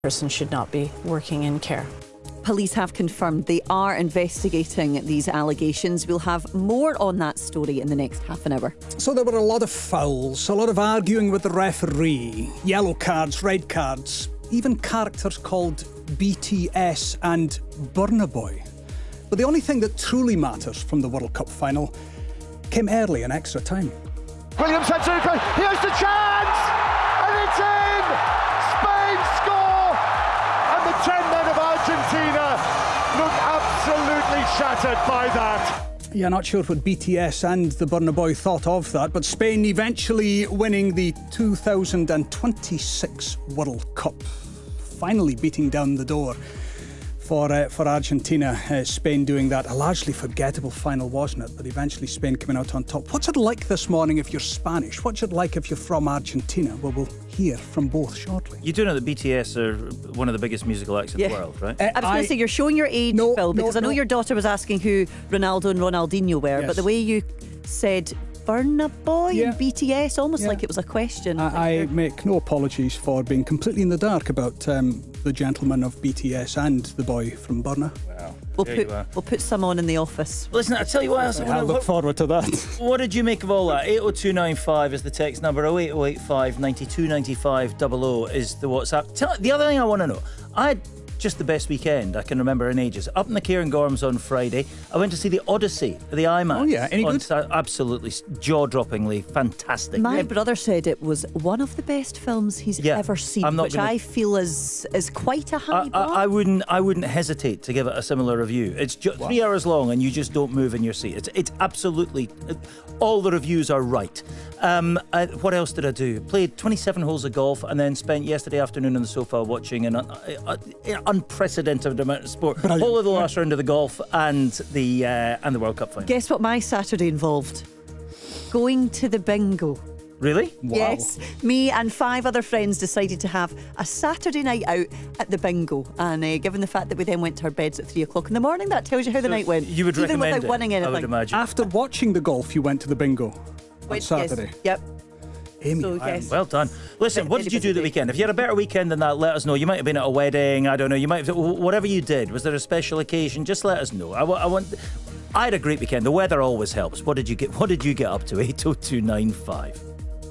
person should not be working in care. Police have confirmed they are investigating these allegations. We'll have more on that story in the next half an hour. So there were a lot of fouls, a lot of arguing with the referee, yellow cards, red cards, even characters called BTS and Burna Boy. But the only thing that truly matters from the World Cup final came early in extra time. Williams heads over, here's the chance! And it's in! Spain score! And the 10 men of Argentina look absolutely shattered by that. Yeah, not sure what BTS and the Burna Boy thought of that, but Spain eventually winning the 2026 World Cup. Finally beating down the door for Argentina. Spain doing that. A largely forgettable final, wasn't it? But eventually Spain coming out on top. What's it like this morning if you're Spanish? What's it like if you're from Argentina? Well, we'll hear from both shortly. You do know that BTS are one of the biggest musical acts in the world, right? I was going to say, you're showing your age, Phil, because I know your daughter was asking who Ronaldo and Ronaldinho were, but the way you said Burna Boy and BTS, almost like it was a question. I make no apologies for being completely in the dark about the gentleman of BTS and the boy from Burna. Wow. We'll put some on in the office. Listen, I'll tell you what else. I look forward to that. What did you make of all that? 80295 is the text number. 08085 9295 00 is the WhatsApp. The other thing I want to know, I had just the best weekend I can remember in ages. Up in the Cairngorms on Friday, I went to see the Odyssey, the IMAX. Oh yeah, any good? Absolutely jaw-droppingly fantastic. My brother said it was one of the best films he's ever seen, which I feel is quite a high bar. I wouldn't hesitate to give it a similar review. It's 3 hours long and you just don't move in your seat. It's absolutely, all the reviews are right. What else did I do? Played 27 holes of golf and then spent yesterday afternoon on the sofa watching an unprecedented amount of sport. Brilliant. All of the last round of the golf and the World Cup final. Guess what my Saturday involved? Going to the bingo. Really? Wow. Yes, me and 5 other friends decided to have a Saturday night out at the bingo, and given the fact that we then went to our beds at 3 o'clock in the morning, that tells you how the night went. You would even recommend without winning anything. I would imagine. After watching the golf, you went to the bingo on Saturday. Yes. Yep. Amy, So, yes. Well done. Listen, what did you do the weekend? If you had a better weekend than that, let us know. You might have been at a wedding. I don't know. You might have, whatever you did. Was there a special occasion? Just let us know. I had a great weekend. The weather always helps. What did you get up to? 80295.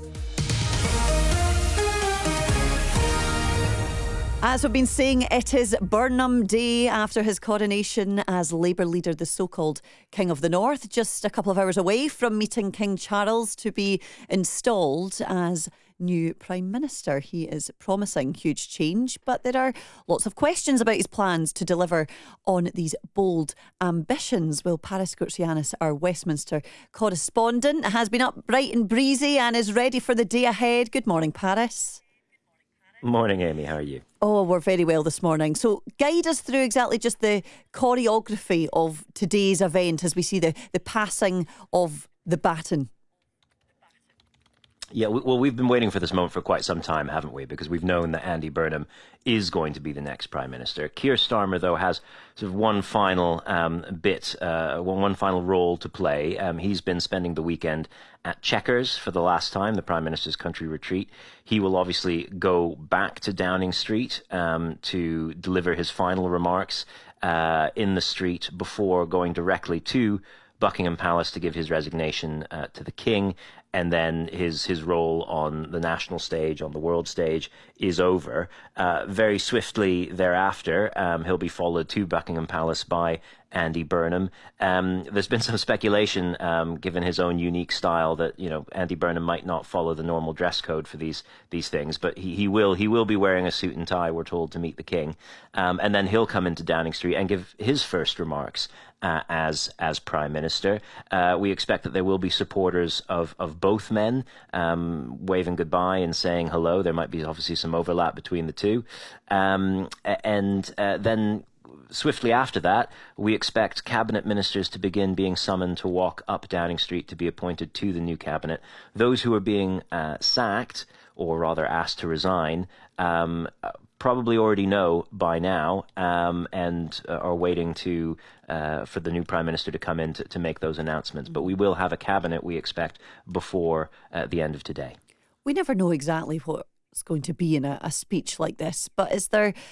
As we've been saying, it is Burnham Day after his coronation as Labour leader, the so-called King of the North, just a couple of hours away from meeting King Charles to be installed as new Prime Minister. He is promising huge change, but there are lots of questions about his plans to deliver on these bold ambitions. Well, Paris Goutsianis, our Westminster correspondent, has been up bright and breezy and is ready for the day ahead. Good morning, Paris. Morning, Amy. How are you? Oh, we're very well this morning. So guide us through exactly just the choreography of today's event as we see the passing of the baton. Yeah, well, we've been waiting for this moment for quite some time, haven't we? Because we've known that Andy Burnham is going to be the next Prime Minister. Keir Starmer, though, has sort of one final one final role to play. He's been spending the weekend at Chequers for the last time, the Prime Minister's country retreat. He will obviously go back to Downing Street to deliver his final remarks in the street before going directly to Buckingham Palace to give his resignation to the King. And then his role on the national stage, on the world stage, is over. Very swiftly thereafter, he'll be followed to Buckingham Palace by Andy Burnham. There's been some speculation, given his own unique style, that Andy Burnham might not follow the normal dress code for these things, but he will be wearing a suit and tie, we're told, to meet the King, and then he'll come into Downing Street and give his first remarks as Prime Minister. We expect that there will be supporters of both men waving goodbye and saying hello. There might be obviously some overlap between the two, and then swiftly after that, we expect cabinet ministers to begin being summoned to walk up Downing Street to be appointed to the new cabinet. Those who are being sacked, or rather asked to resign, probably already know by now, and are waiting for the new Prime Minister to come in to make those announcements. But we will have a cabinet, we expect, before the end of today. We never know exactly what is going to be in a speech like this. But is there